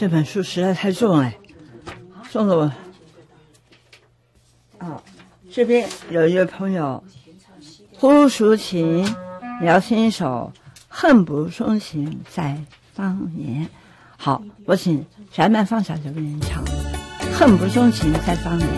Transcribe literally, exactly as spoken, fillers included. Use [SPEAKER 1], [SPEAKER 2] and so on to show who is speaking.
[SPEAKER 1] 这本书实在太重哎，送给我。啊，这边有一位朋友，呼抒情，聊心手，恨不松行在方言。好，我请翟曼芳小姐为您唱《恨不松情在方言》。